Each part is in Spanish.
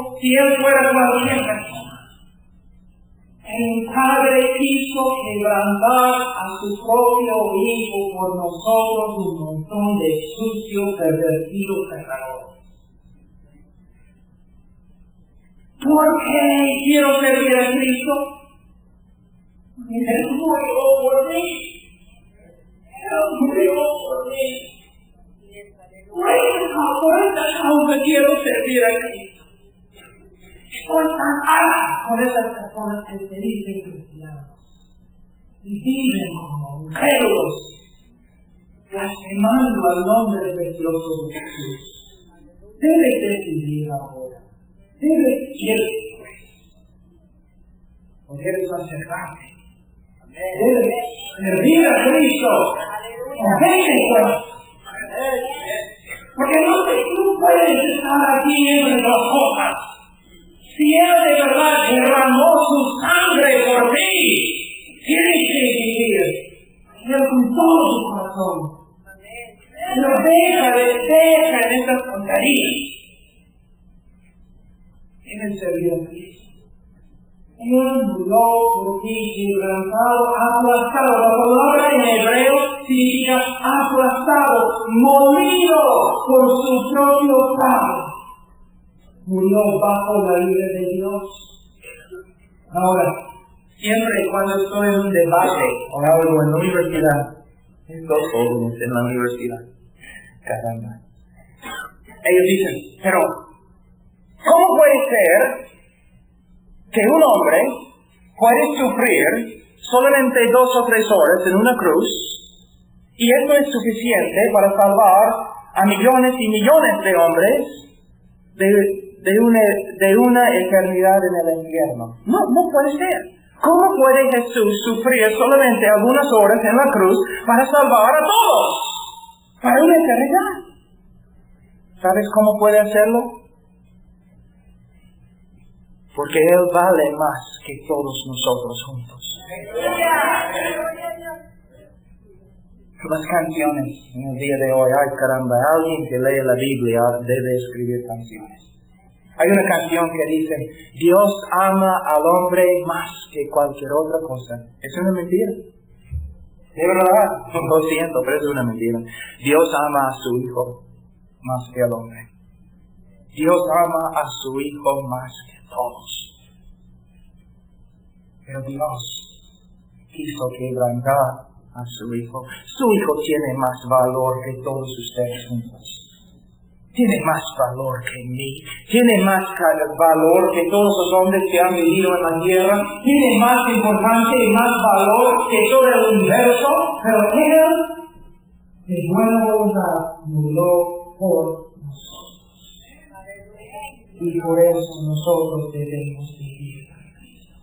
si él fuera cualquier persona. El Padre quiso quebrantar a su propio Hijo por nosotros, un montón de sucios, pervertidos pecadores. ¿Por qué quiero servir a Cristo? Él murió por mí. Él murió por mí. Por esta causa quiero servir a Cristo. Estoy tan harta por esas personas que se dicen cristianos y viven como incrédulos, blasfemando al nombre precioso de Jesús. Debes decidir ahora. Debes ir, porque eres sacerdote. Debes servir a Cristo. Porque no puedes estar aquí entre las hojas. Si Él de verdad derramó su sangre por ti, tienes que vivir Él con todo su corazón. No deja de estas tonterías. Tienes que servir a Cristo. Él murió por ti, quebrantado, aplastado. La palabra en hebreo significa aplastado, molido por su propio Padre. Murió bajo la ira de Dios. Ahora, siempre cuando estoy en un debate o algo en la universidad, estos jóvenes en la universidad, caramba, ellos dicen, pero ¿cómo puede ser que un hombre puede sufrir solamente 2 o 3 horas en una cruz y esto es suficiente para salvar a millones y millones de hombres de una eternidad en el infierno? No puede ser. ¿Cómo puede Jesús sufrir solamente algunas horas en la cruz para salvar a todos? Para una eternidad. ¿Sabes cómo puede hacerlo? Porque Él vale más que todos nosotros juntos. Las canciones en el día de hoy, ay caramba, alguien que lee la Biblia debe escribir canciones. Hay una canción que dice, Dios ama al hombre más que cualquier otra cosa. Es una mentira. De verdad, lo siento, pero es una mentira. Dios ama a su Hijo más que al hombre. Dios ama a su Hijo más que todos. Pero Dios quiso quebrantar a su Hijo. Su Hijo tiene más valor que todos ustedes juntos. Tiene más valor que mí. Tiene más valor que todos los hombres que han vivido en la tierra. Tiene más importancia y más valor que todo el universo. Pero Él, de buena voluntad, murió por nosotros. Y por eso nosotros debemos vivir para Cristo.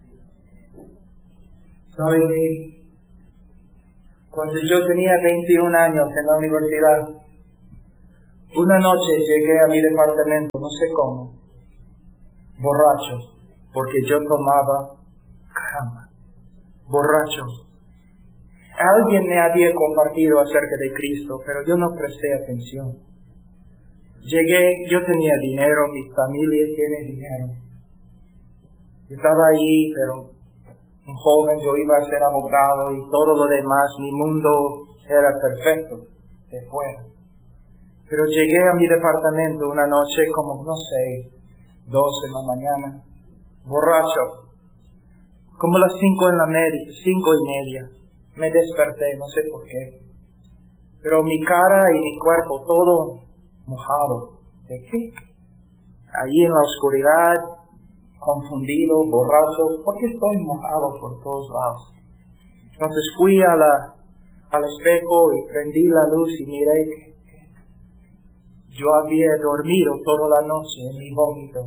¿Saben qué? Cuando yo tenía 21 años en la universidad, una noche llegué a mi departamento, no sé cómo, borracho, porque yo tomaba, caramba, borracho. Alguien me había compartido acerca de Cristo, pero yo no presté atención. Llegué, yo tenía dinero, mi familia tiene dinero. Yo estaba ahí, pero un joven, yo iba a ser abogado y todo lo demás, mi mundo era perfecto de fuera. Pero llegué a mi departamento una noche como, no sé, 2 de la mañana, borracho, como las 5:30. Me desperté, no sé por qué. Pero mi cara y mi cuerpo todo mojado. ¿De qué? Allí en la oscuridad, confundido, borracho, porque estoy mojado por todos lados. Entonces fui al espejo y prendí la luz y miré que yo había dormido toda la noche en mi vómito.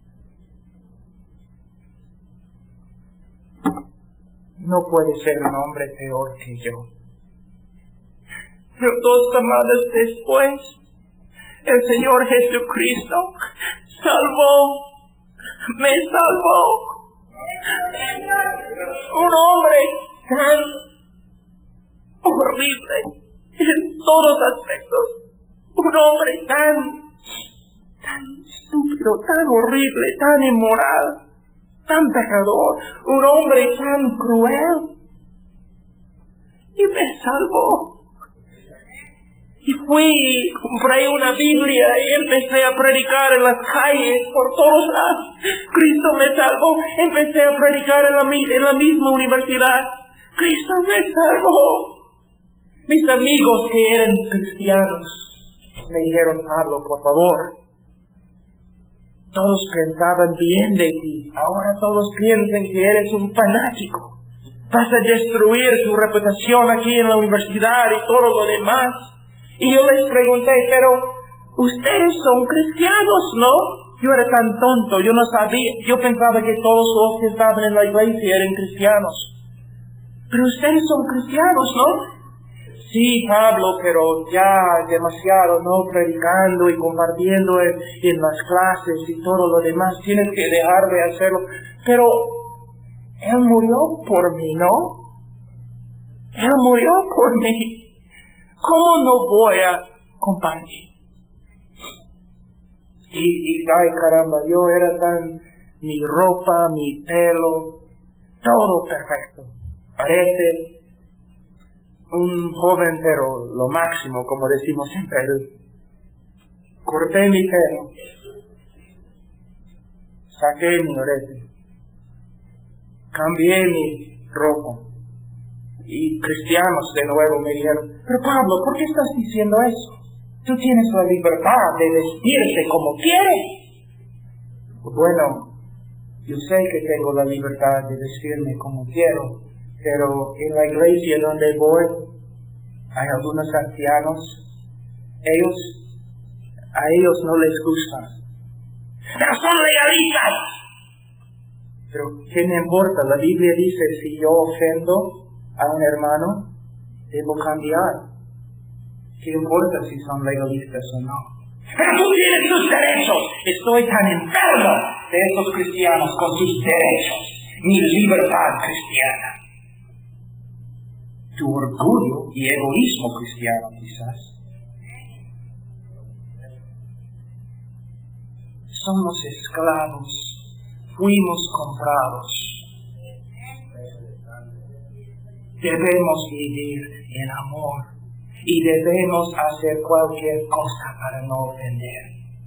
No puede ser un hombre peor que yo. Pero 2 semanas después, el Señor Jesucristo me salvó. Un hombre tan horrible en todos aspectos. Un hombre tan estúpido, tan horrible, tan inmoral, tan pecador, un hombre tan cruel. Y me salvó. Y fui, compré una Biblia y empecé a predicar en las calles por todos lados. Cristo me salvó. Empecé a predicar en la misma universidad. Cristo me salvó. Mis amigos que eran cristianos me dijeron, Pablo, por favor, todos pensaban bien de ti. Ahora todos piensan que eres un fanático. Vas a destruir tu reputación aquí en la universidad y todo lo demás. Y yo les pregunté, pero ustedes son cristianos, ¿no? Yo era tan tonto, yo no sabía. Yo pensaba que todos los que estaban en la iglesia eran cristianos. Pero ustedes son cristianos, ¿no? Sí, Pablo, pero ya demasiado, ¿no? Predicando y compartiendo en las clases y todo lo demás. Tienes que dejar de hacerlo. Pero Él murió por mí, ¿no? Él murió por mí. ¿Cómo no voy a compartir? Y ay caramba, yo era tan, mi ropa, mi pelo, todo perfecto. Parece un joven, pero lo máximo, como decimos en Perú. Corté mi pelo, saqué mi orete, cambié mi ropa. Y cristianos de nuevo me dijeron, pero Pablo, ¿por qué estás diciendo eso? Tú tienes la libertad de vestirte como quieres. Bueno, yo sé que tengo la libertad de vestirme como quiero, pero en la iglesia donde voy hay algunos ancianos, a ellos no les gusta. ¡Pero son legalistas! Pero ¿qué me importa? La Biblia dice, si yo ofendo a un hermano, debo cambiar. ¿Qué importa si son legalistas o no? ¡Pero tú tienes tus derechos! Estoy tan enfermo de esos cristianos con sus derechos. Mi libertad cristiana. Tu orgullo y egoísmo cristiano, quizás. Somos esclavos. Fuimos comprados. Debemos vivir en amor y debemos hacer cualquier cosa para no ofender.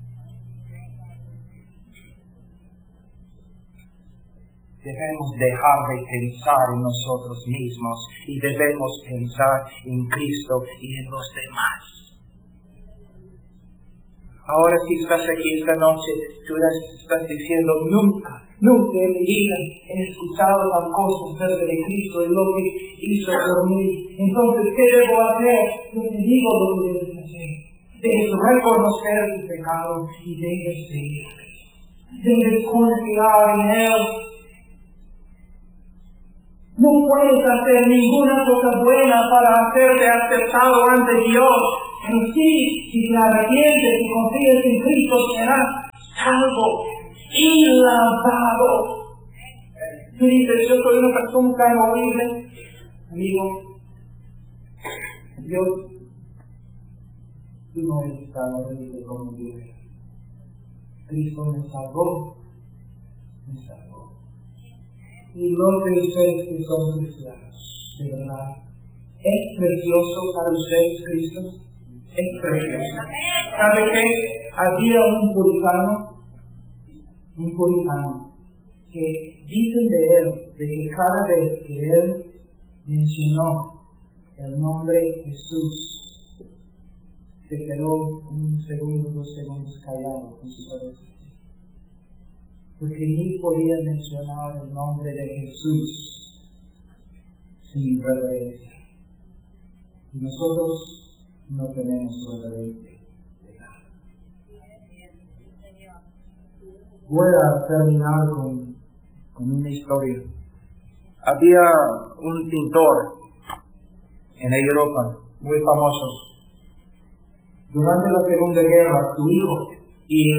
Debemos dejar de pensar en nosotros mismos y debemos pensar en Cristo y en los demás. Ahora si estás aquí esta noche, tú estás diciendo, nunca en mi vida he escuchado las cosas acerca de Cristo y lo que hizo por mí. Entonces, ¿qué debo hacer? Yo te digo lo que debes hacer. Debes reconocer tu pecado y debes seguir a Cristo. Debes confiar en Él. No puedes hacer ninguna cosa buena para hacerte aceptado ante Dios. Pero sí, si te arrepientes y confías en Cristo, serás salvo y lavado. Tú dices, yo soy una persona tan horrible. Amigo, Dios, tú no eres tan horrible como yo. Cristo me salvó. Y los de ustedes que son cristianos, de verdad, ¿es precioso para ustedes Cristo? Es precioso. ¿Sabe qué? Había un puritano, que dicen de él, de que cada vez que él mencionó el nombre Jesús, se quedó un segundo, 2 segundos callado con su cabeza. Porque ni podía mencionar el nombre de Jesús sin reverencia. Y nosotros no tenemos reverencia. Voy a terminar con una historia. Había un pintor en Europa muy famoso. Durante la Segunda Guerra, su hijo y